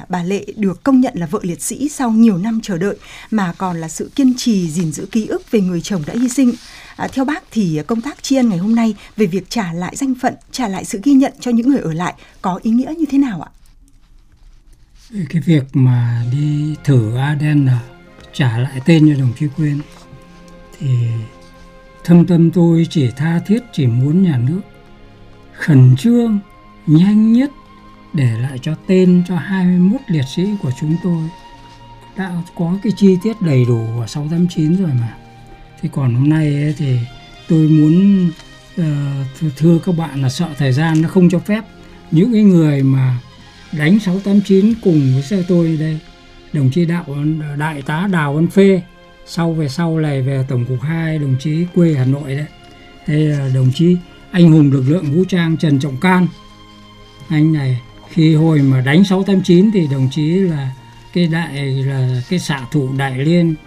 bà Lệ được công nhận là vợ liệt sĩ sau nhiều năm chờ đợi, mà còn là sự kiên trì gìn giữ ký ức về người chồng đã hy sinh. Theo bác thì công tác tri ân ngày hôm nay về việc trả lại danh phận, trả lại sự ghi nhận cho những người ở lại có ý nghĩa như thế nào ạ? Cái việc mà đi thử ADN trả lại tên cho đồng chí Quyên thì thâm tâm tôi chỉ tha thiết chỉ muốn nhà nước khẩn trương nhanh nhất để lại cho tên cho 21 liệt sĩ của chúng tôi. Đã có cái chi tiết đầy đủ của 689 rồi mà. Thế còn hôm nay ấy thì tôi muốn thưa các bạn là sợ thời gian nó không cho phép. Những cái người mà đánh 689 cùng với tôi đây, đồng chí Đại tá Đào Văn Phê, sau này về Tổng cục 2, đồng chí quê Hà Nội đấy. Đây là đồng chí anh hùng lực lượng vũ trang Trần Trọng Can. Anh này khi hồi mà đánh 689 thì đồng chí là cái xạ thủ Đại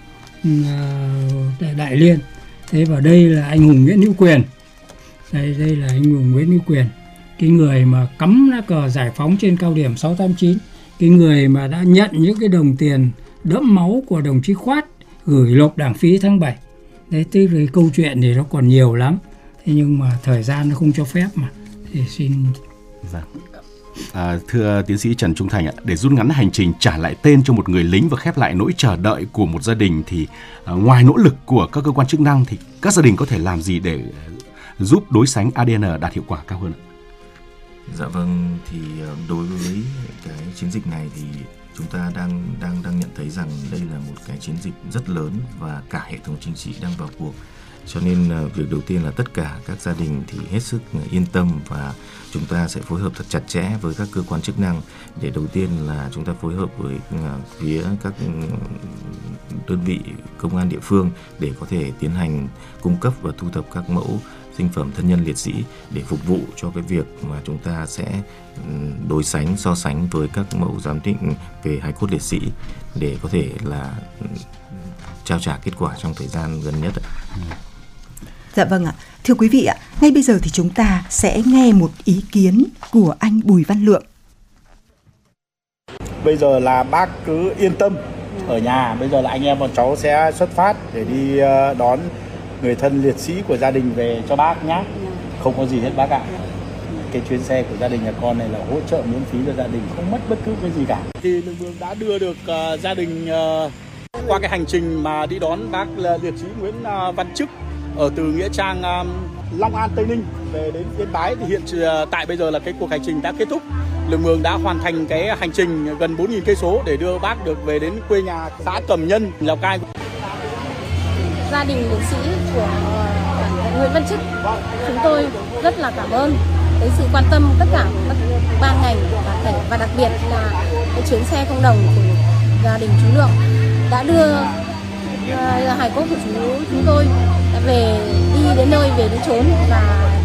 Liên. Thế và đây là anh hùng Nguyễn Hữu Quyền. Đây là anh hùng Nguyễn Hữu Quyền, cái người mà cắm lá cờ giải phóng trên cao điểm 689, cái người mà đã nhận những cái đồng tiền đẫm máu của đồng chí Khoát gửi nộp đảng phí tháng 7. Đấy, tức là câu chuyện thì nó còn nhiều lắm. Thế nhưng mà thời gian nó không cho phép mà. Thì xin... Thưa tiến sĩ Trần Trung Thành ạ, để rút ngắn hành trình trả lại tên cho một người lính và khép lại nỗi chờ đợi của một gia đình thì ngoài nỗ lực của các cơ quan chức năng thì các gia đình có thể làm gì để giúp đối sánh ADN đạt hiệu quả cao hơn ạ? Dạ vâng, thì đối với cái chiến dịch này thì chúng ta đang nhận thấy rằng đây là một cái chiến dịch rất lớn và cả hệ thống chính trị đang vào cuộc. Cho nên việc đầu tiên là tất cả các gia đình thì hết sức yên tâm và chúng ta sẽ phối hợp thật chặt chẽ với các cơ quan chức năng để đầu tiên là chúng ta phối hợp với phía các đơn vị công an địa phương để có thể tiến hành cung cấp và thu thập các mẫu sinh phẩm thân nhân liệt sĩ để phục vụ cho cái việc mà chúng ta sẽ đối sánh, so sánh với các mẫu giám định về hài cốt liệt sĩ để có thể là trao trả kết quả trong thời gian gần nhất. Dạ vâng ạ. Thưa quý vị ạ, ngay bây giờ thì chúng ta sẽ nghe một ý kiến của anh Bùi Văn Lượng. Bây giờ là bác cứ yên tâm ở nhà, bây giờ là anh em bọn cháu sẽ xuất phát để đi đón người thân liệt sĩ của gia đình về cho bác nhé. Không có gì hết bác ạ. Cái chuyến xe của gia đình nhà con này là hỗ trợ miễn phí cho gia đình, không mất bất cứ cái gì cả. Thì lực lượng đã đưa được gia đình qua cái hành trình mà đi đón bác liệt sĩ Nguyễn Văn Trức ở từ nghĩa trang Long An, Tây Ninh về đến Yên Bái. Thì hiện tại bây giờ là cái cuộc hành trình đã kết thúc. Lực lượng đã hoàn thành cái hành trình gần 4.000 cây số để đưa bác được về đến quê nhà xã Cẩm Nhân, Lào Cai. Gia đình liệt sĩ của Nguyễn Văn Trức, chúng tôi rất là cảm ơn với sự quan tâm tất cả các ban ngành và đặc biệt là cái chuyến xe không đồng của gia đình chú Lượng đã đưa hài cốt của chúng tôi đã đi đến nơi về đến chốn và